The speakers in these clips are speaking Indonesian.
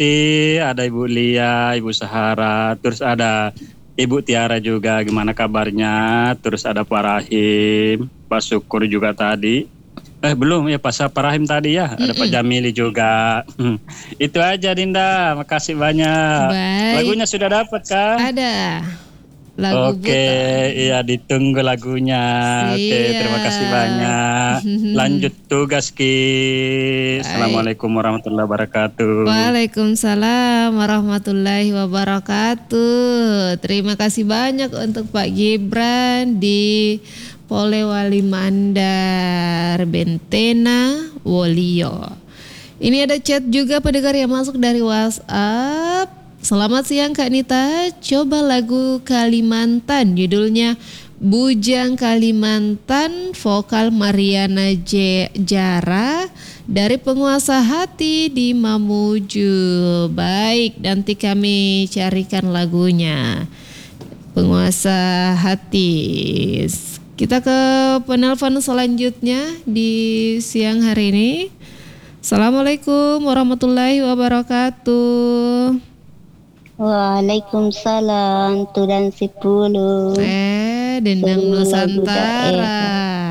Wati, ada Ibu Lia, Ibu Sahara, terus ada Ibu Tiara juga, gimana kabarnya? Terus ada Pak Rahim, Pak Syukur juga tadi. Belum ya Pak Rahim tadi ya, ada Pak Jamili juga. Itu aja Dinda, makasih banyak. Baik. Lagunya sudah dapat kah? Ada. Lagu Oke, iya ditunggu lagunya. Oke, terima kasih banyak. Lanjut tugas Ki. Assalamualaikum warahmatullahi wabarakatuh. Waalaikumsalam warahmatullahi wabarakatuh. Terima kasih banyak untuk Pak Gibran di Polewali Mandar, Bentena, Wolio. Ini ada chat juga pendengar yang masuk dari WhatsApp. Selamat siang Kak Nita, coba lagu Kalimantan, judulnya Bujang Kalimantan, vokal Mariana Jara dari Penguasa Hati di Mamuju. Baik, nanti kami carikan lagunya. Penguasa Hati. Kita ke penelpon selanjutnya di siang hari ini. Assalamualaikum warahmatullahi wabarakatuh. Waalaikumsalam, Tudan 10. Dendang Nusantara.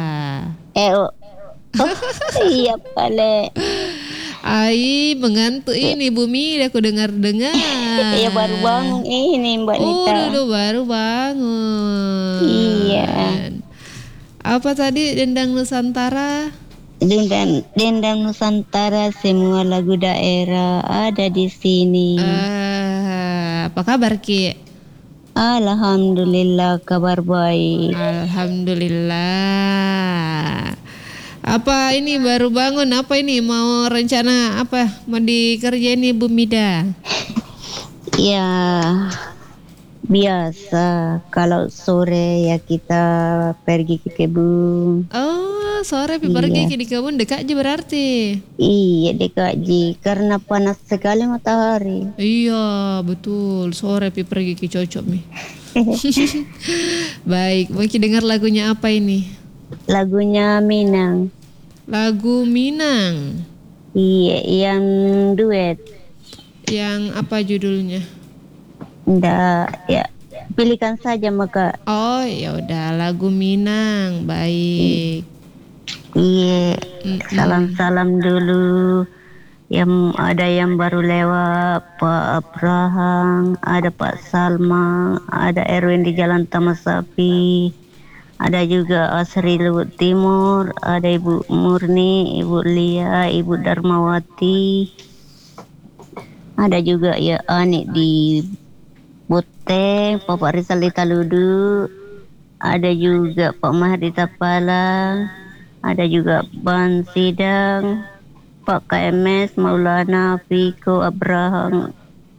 Iya pale. Ai mengantuk ini Bumi, aku dengar-dengar. Iya baru bangun ini Mbak Nita. Oh, baru bangun. Iya. Apa tadi Dendang Nusantara? Dendang Nusantara, semua lagu daerah ada di sini. Apa kabar Ki? Alhamdulillah, kabar baik. Alhamdulillah. Apa ini baru bangun? Apa ini mau rencana apa? Mau dikerjain Ibu Mida? Ya, biasa kalau sore ya kita pergi ke kebun. Oh, sore pergi ke di kebun, dekat aja berarti. Iya, dekat aja karena panas sekali matahari. Iya, betul. Sore pergi ke cocok nih. Baik, mau dengar lagunya apa ini? Lagunya Minang. Lagu Minang. Iya, yang duet. Yang apa judulnya? Nggak, ya pilihkan saja maka. Oh, ya udah lagu Minang. Baik. Iya, salam-salam dulu. Yang ada yang baru lewat, Pak Abraham, ada Pak Salma, ada Erwin di Jalan Taman Sapi, ada juga Asri Lubuk Timur, ada Ibu Murni, Ibu Lia, Ibu Darmawati, ada juga ya Ani di Boteng, Bapak Rizal di Taludu, ada juga Pak Mahdi Tapalang, ada juga Ban Sidang, Pak KMS, Maulana, Fiko, Abraham,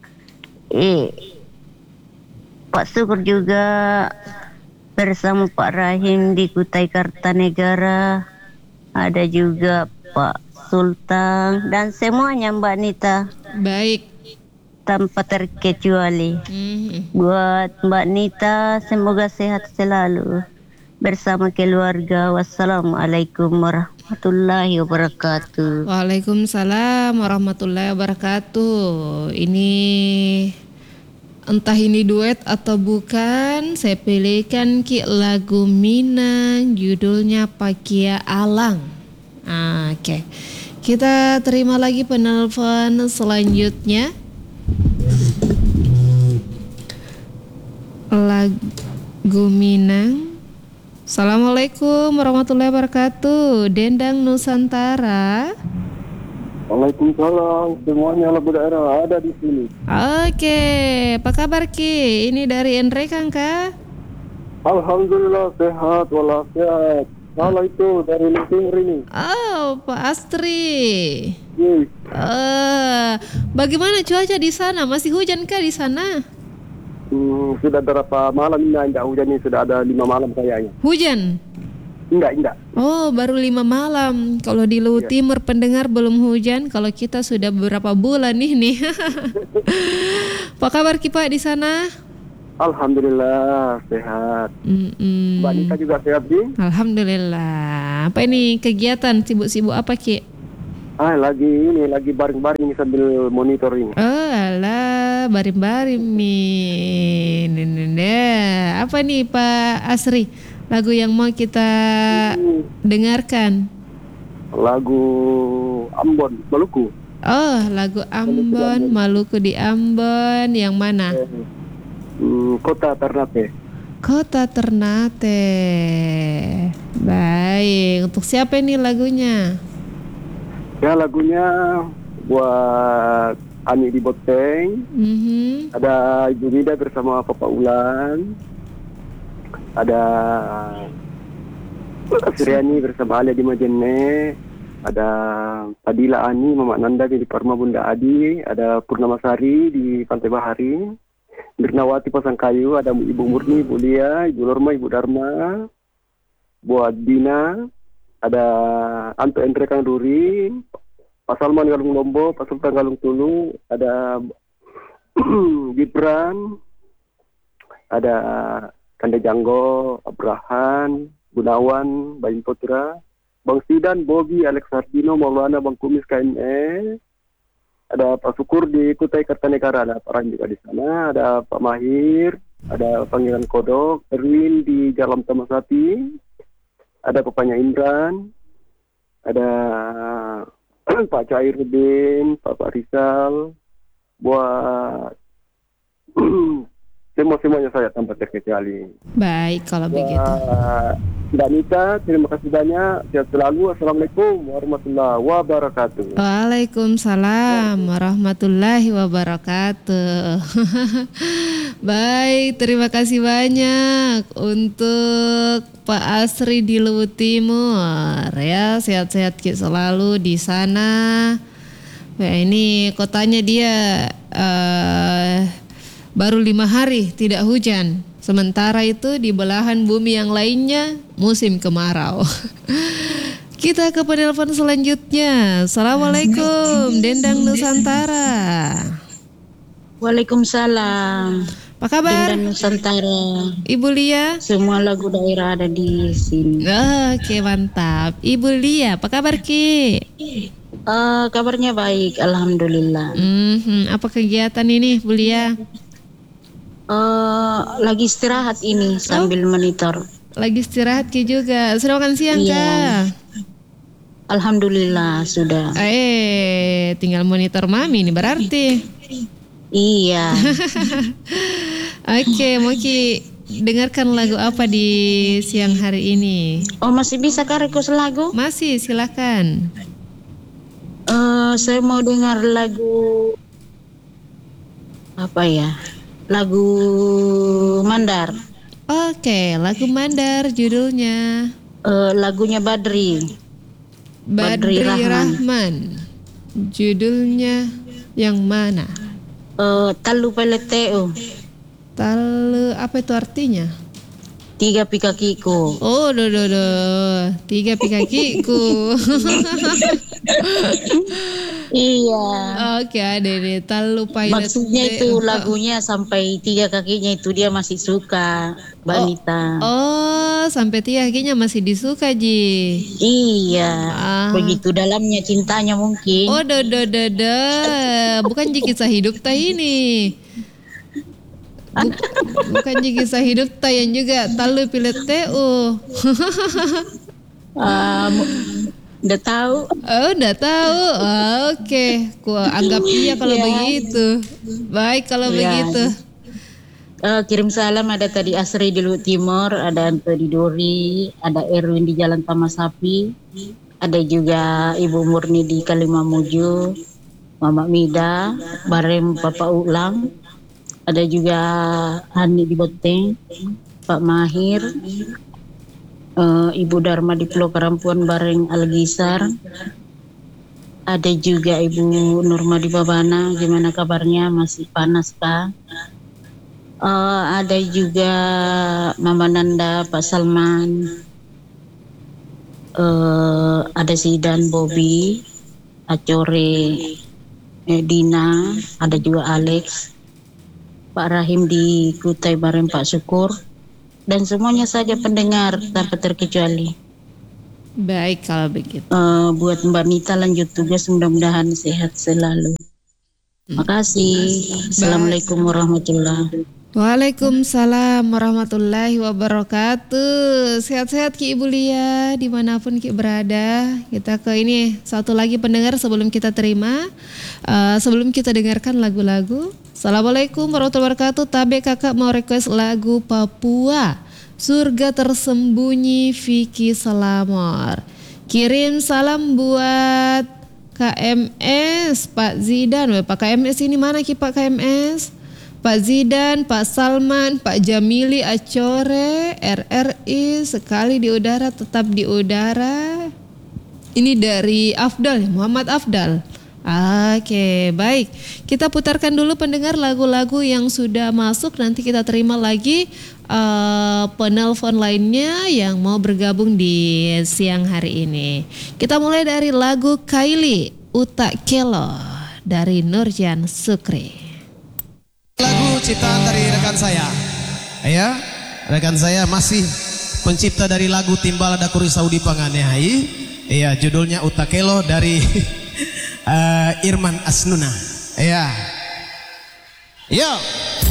Pak Syukur juga bersama Pak Rahim di Kutai Kartanegara, ada juga Pak Sultan dan semuanya Mbak Nita. Baik. Tanpa terkecuali. Buat Mbak Nita, semoga sehat selalu bersama keluarga. Wassalamualaikum warahmatullahi wabarakatuh. Waalaikumsalam warahmatullahi wabarakatuh. Ini entah ini duet atau bukan, saya pilihkan Ki lagu Minang, judulnya Pakia Alang. Oke. Kita terima lagi penelpon selanjutnya. Lagu Minang. Assalamualaikum warahmatullahi wabarakatuh. Dendang Nusantara. Waalaikumsalam. Semuanya lagu daerah ada di sini. Oke, apa kabar Ki? Ini dari Andre Kang Kak? Alhamdulillah sehat walafiat. Salah itu dari Timur ini. Oh, Pak Astri. Yes. Bagaimana cuaca di sana? Masih hujan kah di sana? Sudah berapa malam ini enggak hujan, ini sudah ada 5 malam kayaknya. Hujan? Enggak. Oh, baru 5 malam. Kalau di Luhut Timur pendengar belum hujan, kalau kita sudah beberapa bulan nih. Apa kabar Ki Pak di sana? Alhamdulillah sehat. Mbak Nita juga sehat Ki? Alhamdulillah. Apa ini kegiatan sibuk-sibuk apa Ki? Lagi baring-baring nih sambil monitor ini. Oh alah, barim-barim nih. Apa nih Pak Asri? Lagu yang mau kita dengarkan? Lagu Ambon, Maluku. Oh, lagu Ambon, Maluku di Ambon. Yang mana? Kota Ternate. Kota Ternate. Baik, untuk siapa ini lagunya? Ya, lagunya buat Ani di Boteng. Ada Ibu Nida bersama Papa Ulan. Ada Sriani bersama Alia di Majene. Ada Padila Ani, Mama Nanda di Parma Bunda Adi. Ada Purnamasari di Pantai Bahari. Mirnawati Pasangkayu. Ada Ibu Murni, Ibu Lia, Ibu Norma, Ibu Dharma. Buat Dina. Ada Anto Andre Kang Duri, Pak Salman Galung Lombo, Pak Sultan Galung Tulu, ada Gibran, ada Kanda Janggo, Abrahan, Gunawan, Bayin Putra, Bang Sidan, Bobby, Alex Sardino, Maulana, Bang Kumis, KME, ada Pak Syukur di Kutai Kartanegara, ada Pak Ran juga di sana, ada Pak Mahir, ada Panggilan Kodok, Erwin di Jalan Tamasati, ada papanya Imran, ada Pak Cairuddin, Pak Rizal, buat semuanya saya tanpa terkecuali. Baik, kalau begitu. Mbak Nita, terima kasih banyak. Sehat selalu. Assalamualaikum warahmatullahi wabarakatuh. Waalaikumsalam warahmatullahi wabarakatuh. Baik, terima kasih banyak untuk Pak Asri di Luwu Timur ya, sehat-sehat selalu di sana. Nah, ini kotanya dia baru 5 hari tidak hujan. Sementara itu di belahan bumi yang lainnya musim kemarau. Kita ke penelpon selanjutnya. Assalamualaikum, Dendang Nusantara. Waalaikumsalam. Apa kabar? Dendang Nusantara. Ibu Lia? Semua lagu daerah ada di sini. Oke, mantap. Ibu Lia, apa kabar Ki? Kabarnya baik, alhamdulillah. Apa kegiatan ini, Bu Lia? Lagi istirahat ini sambil monitor. Lagi istirahat Ki juga. Sudah makan siang Kak? Alhamdulillah sudah. Tinggal monitor mami nih berarti. Iya. Oke, mau Ki dengarkan lagu apa di siang hari ini? Oh, masih bisa Kak request lagu? Masih, silakan. Saya mau dengar lagu apa ya? Lagu Mandar. Oke, lagu Mandar judulnya. Lagunya Badri Rahman. Judulnya yang mana? Talu Peleteo. Talu, apa itu artinya? 3 kakiku. Oh, 3 kakiku. Iya. Oke, ada deh. Talu Peleteo. Maksudnya itu lagunya sampai 3 kakinya itu dia masih suka, Mbak Nita. Oh, sampai 3 kakinya masih disuka Ji. Iya. Begitu dalamnya cintanya mungkin. Oh, bukan Ji kisah hidup ta ini. Bukan Ji kisah hidup ta yang juga Talu Peleteo. Udah tahu? Oh, udah tahu. Oke, ku anggap iya kalau begitu. Baik kalau begitu. Kirim salam ada tadi Asri di Luwu Timur, ada Anto di Duri, ada Erwin di Jalan Tamasapi, ada juga Ibu Murni di Kalimamuju, Mama Mida, Barem Papa Ulang, ada juga Hani di Boteng, Pak Mahir, Ibu Dharma di Pulau Karampuan bareng Algisar, ada juga Ibu Nurma di Babana, gimana kabarnya, masih panas kah? Ada juga Mama Nanda, Pak Salman, ada Sidan, Bobby, Acore, Dina, ada juga Alex, Pak Rahim di Kutai bareng Pak Syukur, dan semuanya saja pendengar tanpa terkecuali. Baik kalau begitu. Buat Mbak Mita lanjut tugas, mudah-mudahan sehat selalu. Makasih. Assalamualaikum warahmatullahi. Waalaikumsalam warahmatullahi wabarakatuh. Sehat-sehat Ki Ibu Lia dimanapun Ki berada. Kita ke ini satu lagi pendengar sebelum kita terima, sebelum kita dengarkan lagu-lagu. Assalamualaikum warahmatullahi wabarakatuh. Tabe kakak mau request lagu Papua, Surga Tersembunyi Vicky Salamor. Kirim salam buat KMS Pak Zidan. Pak KMS ini mana Ki Pak KMS? Pak Zidan, Pak Salman, Pak Jamili Acore, RRI sekali di udara tetap di udara. Ini dari Afdal, Muhammad Afdal. Oke, baik. Kita putarkan dulu pendengar lagu-lagu yang sudah masuk. Nanti kita terima lagi penelpon lainnya yang mau bergabung di siang hari ini. Kita mulai dari lagu Kylie Utak Kelo dari Nurjan Sukri. Lagu ciptaan dari rekan saya. Ya, rekan saya masih pencipta dari lagu Timbal Dakuri Saudi Panganehai. Iya, judulnya Utakelo dari Irman Asnuna. Iya. Yo.